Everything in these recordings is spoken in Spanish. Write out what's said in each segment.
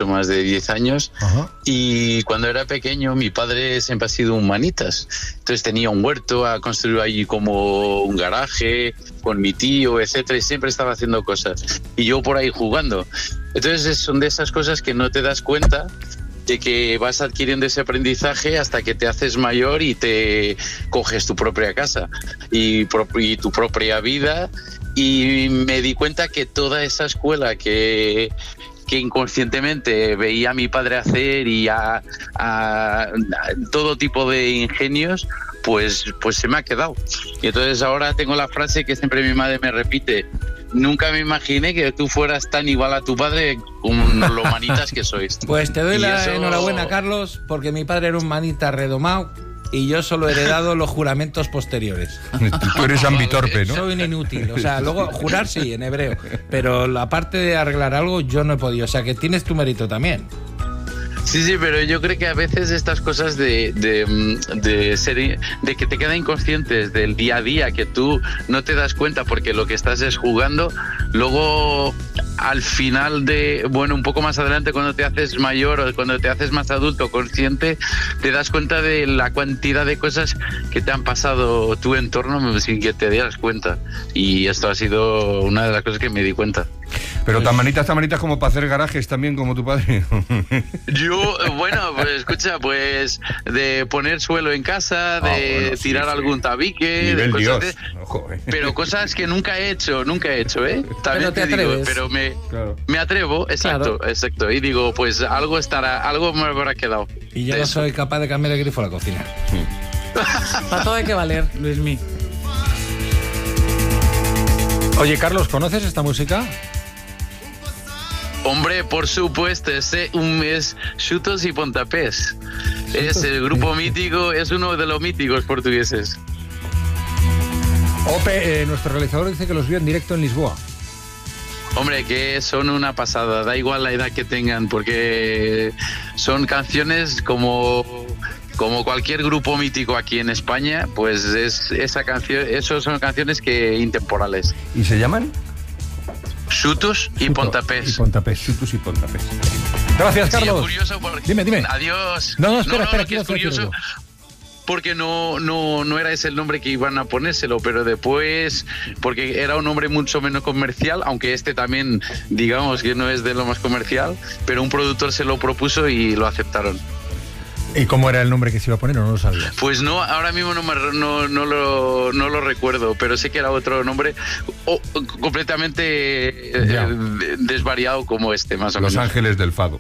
poquito más de 10 años. Ajá. Y cuando era pequeño, mi padre siempre ha sido un manitas. Entonces tenía un huerto, ha construido allí como un garaje con mi tío, etcétera, y siempre estaba haciendo cosas. Y yo por ahí jugando. Entonces son de esas cosas que no te das cuenta de que vas adquiriendo ese aprendizaje hasta que te haces mayor y te coges tu propia casa y tu propia vida. Y me di cuenta que toda esa escuela que inconscientemente veía a mi padre hacer y a todo tipo de ingenios, pues se me ha quedado. Y entonces ahora tengo la frase que siempre mi madre me repite: nunca me imaginé que tú fueras tan igual a tu padre con lo manitas que sois. Pues te doy la enhorabuena, Carlos, porque mi padre era un manita redomado y yo solo he heredado los juramentos posteriores. Tú eres ambitorpe, ¿no? Soy un inútil. O sea, luego jurar sí, en hebreo. Pero la parte de arreglar algo yo no he podido. O sea, que tienes tu mérito también. Sí, pero yo creo que a veces estas cosas de que te quedan inconscientes del día a día, que tú no te das cuenta porque lo que estás es jugando, luego al final un poco más adelante, cuando te haces mayor o cuando te haces más adulto, consciente, te das cuenta de la cantidad de cosas que te han pasado tu entorno sin que te dieras cuenta. Y esto ha sido una de las cosas que me di cuenta. Pero tan manitas como para hacer garajes también como tu padre. Yo, pues escucha, pues de poner suelo en casa, de tirar algún tabique, nivel de cosas Dios. Ojo, pero cosas que nunca he hecho, ¿eh? Pero También te atreves. Pero me atrevo, exacto. Y digo, pues algo me habrá quedado. Y yo no soy capaz de cambiar el grifo a la cocina. Para todo hay que valer, Luismi. Oye, Carlos, ¿conoces esta música? Hombre, por supuesto, es Chutos y Pontapés. Es el grupo mítico, es uno de los míticos portugueses. Ope, nuestro realizador dice que los vio en directo en Lisboa. Hombre, que son una pasada, da igual la edad que tengan, porque son canciones como cualquier grupo mítico aquí en España, pues esos son canciones intemporales. ¿Y se llaman? Chutos y Pontapés. Chutos y Pontapés. Gracias, Carlos. Sí, es curioso porque... Dime. Adiós. No, espera, que es curioso porque no era ese el nombre que iban a ponérselo, pero después, porque era un nombre mucho menos comercial, aunque este también, digamos que no es de lo más comercial, pero un productor se lo propuso y lo aceptaron. ¿Y cómo era el nombre que se iba a poner o no lo sabías? Pues no, ahora mismo no lo recuerdo, pero sé que era otro nombre completamente desvariado como este, más o menos. Los Ángeles del Fado.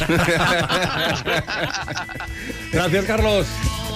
Gracias, Carlos.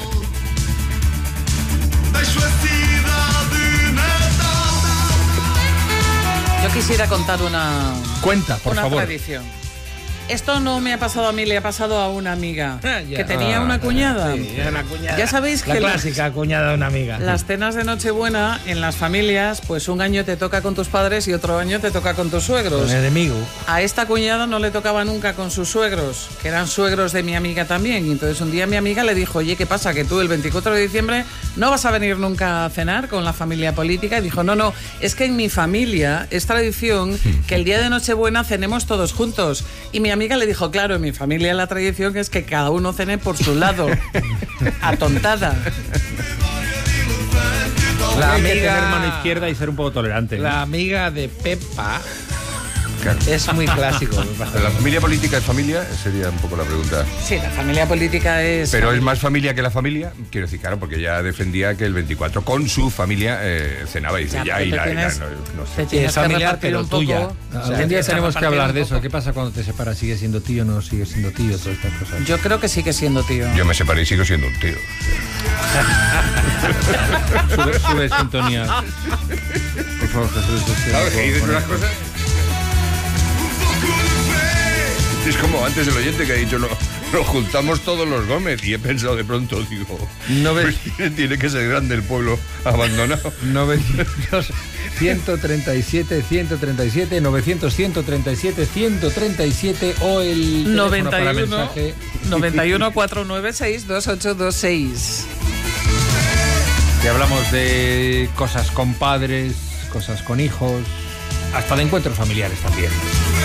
Yo quisiera contar una favor. tradición. Esto no me ha pasado a mí, le ha pasado a una amiga que tenía una cuñada. Sí, una cuñada. Ya sabéis la que clásica cuñada de una amiga. Las cenas de Nochebuena en las familias, pues un año te toca con tus padres y otro año te toca con tus suegros. Con el enemigo. A esta cuñada no le tocaba nunca con sus suegros, que eran suegros de mi amiga también. Y entonces un día mi amiga le dijo: oye, ¿qué pasa? Que tú el 24 de diciembre no vas a venir nunca a cenar con la familia política. Y dijo: no, es que en mi familia es tradición que el día de Nochebuena cenemos todos juntos. Y mi amiga le dijo: claro, en mi familia la tradición es que cada uno cene por su lado. Atontada. Hay que tener mano izquierda y ser un poco tolerante. La amiga de Pepa. Claro. Es muy clásico. ¿La familia política es familia? Sería un poco la pregunta. Sí, la familia política es... ¿Pero es más familia que la familia? Quiero decir, claro, porque ella defendía que el 24 con su familia cenaba y dice, no sé. Es familiar, pero tuya. Algún día tenemos que hablar de eso. ¿Qué pasa cuando te separas? ¿Sigues siendo tío o no sigues siendo tío? Todas estas cosas. Yo creo que sigue siendo tío. Yo me separé y sigo siendo un tío. Sube sintonía. Por favor, Jesús. ¿Sabes que dices unas cosas? Es como antes el oyente que ha dicho, nos juntamos todos los Gómez, y he pensado de pronto, digo, pues tiene que ser grande el pueblo abandonado. 900 137 137 900 137 137 o el 91 496 2826. Y hablamos de cosas con padres, cosas con hijos, hasta de encuentros familiares también.